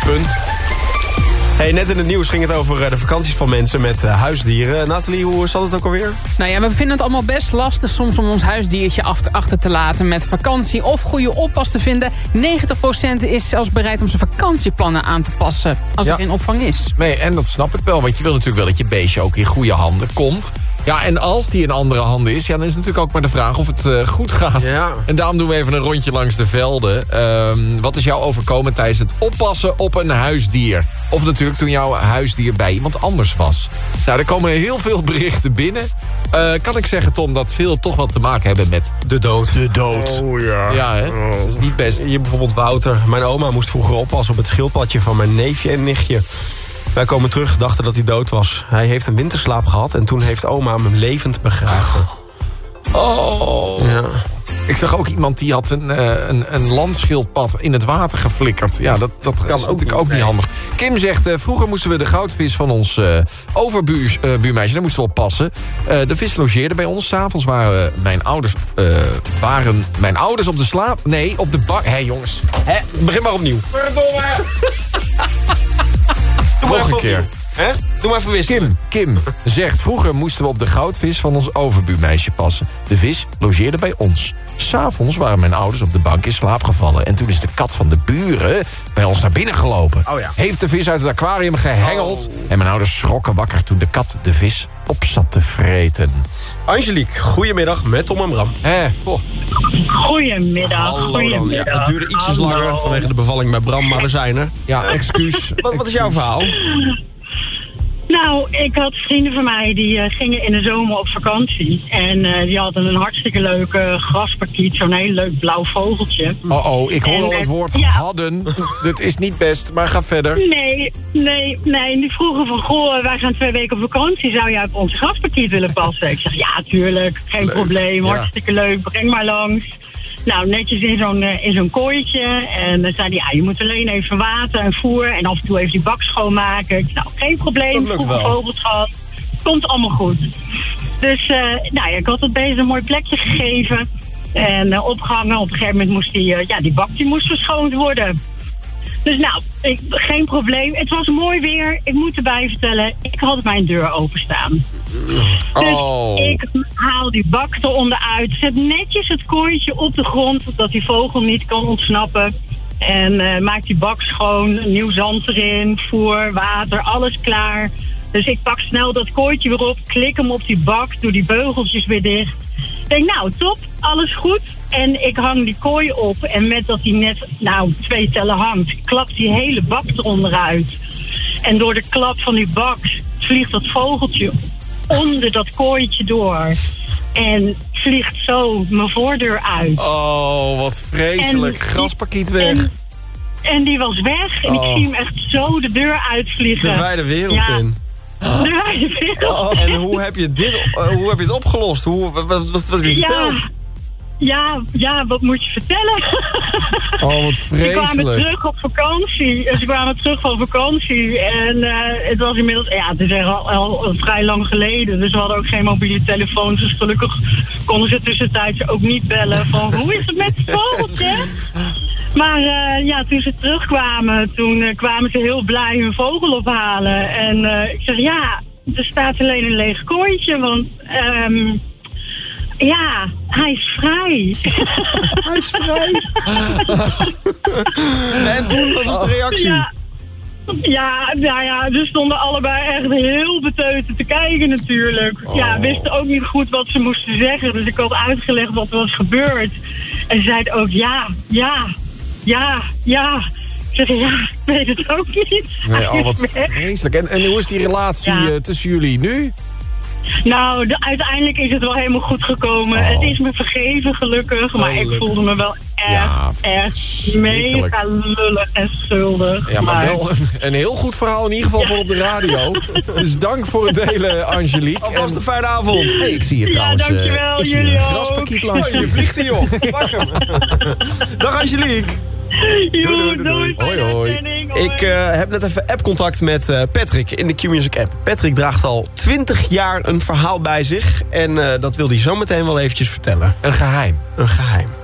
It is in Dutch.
Punt. Hey, net in het nieuws ging het over de vakanties van mensen met huisdieren. Nathalie, hoe zat het ook alweer? Nou ja, we vinden het allemaal best lastig soms om ons huisdiertje achter te laten met vakantie of goede oppas te vinden. 90% is zelfs bereid om zijn vakantieplannen aan te passen als er geen opvang is. Nee, en dat snap ik wel, want je wil natuurlijk wel dat je beestje ook in goede handen komt. Ja, en als die in andere handen is, ja, dan is het natuurlijk ook maar de vraag of het goed gaat. Ja. En daarom doen we even een rondje langs de velden. Wat is jou overkomen tijdens het oppassen op een huisdier? Of natuurlijk toen jouw huisdier bij iemand anders was. Nou, er komen heel veel berichten binnen. Kan ik zeggen, Tom, dat veel toch wel te maken hebben met De dood. de dood. Oh ja. Ja, hè? Dat is niet best. Hier bijvoorbeeld Wouter. Mijn oma moest vroeger oppassen op het schildpadje van mijn neefje en nichtje. Wij komen terug, dachten dat hij dood was. Hij heeft een winterslaap gehad en toen heeft oma hem levend begraven. Oh. Ja. Ik zag ook iemand die had een landschildpad in het water geflikkerd. Ja, dat kan is natuurlijk ook niet handig. Kim zegt, vroeger moesten we de goudvis van ons overbuurmeisje, daar moesten we op passen. De vis logeerde bij ons. 's Avonds waren mijn ouders op de slaap. Nee, op de bank. Hé, jongens. Begin maar opnieuw. Nog een keer. Hè? Doe maar even wisselen. Kim zegt, vroeger moesten we op de goudvis van ons overbuurmeisje passen. De vis logeerde bij ons. 's Avonds waren mijn ouders op de bank in slaap gevallen. En toen is de kat van de buren bij ons naar binnen gelopen. Oh ja. Heeft de vis uit het aquarium gehengeld. En mijn ouders schrokken wakker toen de kat de vis op zat te vreten. Angelique, goedemiddag met Tom en Bram. Goedemiddag. Hallo. Ja, het duurde ietsjes langer vanwege de bevalling bij Bram, maar we zijn er. Ja, excuus. Wat is jouw verhaal? Nou, ik had vrienden van mij die gingen in de zomer op vakantie. En die hadden een hartstikke leuke graspartiet, zo'n heel leuk blauw vogeltje. Oh, ik hoor al het woord hadden. Dit is niet best, maar ga verder. Nee. En die vroegen van, goh, wij gaan 2 weken op vakantie. Zou jij op onze graspartiet willen passen? Ik zeg, ja, tuurlijk, geen probleem, hartstikke leuk, breng maar langs. Nou, netjes in zo'n kooitje. En dan zei hij, ja, je moet alleen even water en voer. En af en toe even die bak schoonmaken. Ik zei, nou, geen probleem. Vroege vogels gehad. Komt allemaal goed. Dus, ik had het beest een mooi plekje gegeven. En opgehangen. Op een gegeven moment moest die bak die moest verschoond worden. Dus nou, geen probleem. Het was mooi weer. Ik moet erbij vertellen, ik had mijn deur openstaan. Dus ik haal die bak eronder uit. Zet netjes het kooitje op de grond, zodat die vogel niet kan ontsnappen. En maak die bak schoon, nieuw zand erin, voer, water, alles klaar. Dus ik pak snel dat kooitje weer op, klik hem op die bak, doe die beugeltjes weer dicht. Ik denk, nou, top, alles goed. En ik hang die kooi op en met dat hij net 2 tellen hangt, klapt die hele bak eronder uit. En door de klap van die bak vliegt dat vogeltje onder dat kooitje door. En vliegt zo mijn voordeur uit. Oh, wat vreselijk. Grasparkiet weg. En die was weg. En ik zie hem echt zo de deur uitvliegen. De wijde wereld in. De wijde wereld. En hoe heb je het opgelost? Wat heb je verteld? Ja, wat moet je vertellen? Oh, wat vreselijk. Ze kwamen terug op vakantie. Ze kwamen terug van vakantie. En het was inmiddels... Ja, het is al vrij lang geleden. Dus we hadden ook geen mobiele telefoons. Dus gelukkig konden ze tussentijds ook niet bellen van... Hoe is het met het vogeltje? Maar toen ze terugkwamen, toen kwamen ze heel blij hun vogel ophalen. En ik zeg, ja, er staat alleen een leeg kooitje, want... ja, hij is vrij. Hij is vrij. En toen, wat was de reactie? Ja, ze stonden allebei echt heel beteuterd te kijken natuurlijk. Ja, wisten ook niet goed wat ze moesten zeggen. Dus ik had uitgelegd wat er was gebeurd. En ze zeiden ook ja. Ik zeg, ik weet het ook niet. Nee, wat vreselijk. En hoe is die relatie tussen jullie nu? Nou, uiteindelijk is het wel helemaal goed gekomen. Het is me vergeven, gelukkig. Maar ik voelde me wel echt mega lullig en schuldig. Ja, maar wel een heel goed verhaal in ieder geval voor op de radio. Dus dank voor het delen, Angelique. Alvast een fijne avond. Hey, ik zie je trouwens. Dankjewel, ik zie jullie een ook. grasparkiet langs. Je vliegt hier, joh. Wacht hem. Dag, Angelique. Doei. Hoi. Ik heb net even appcontact met Patrick in de Q-Music app. Patrick draagt al 20 jaar een verhaal bij zich. En dat wil hij zo meteen wel eventjes vertellen. Een geheim. Een geheim.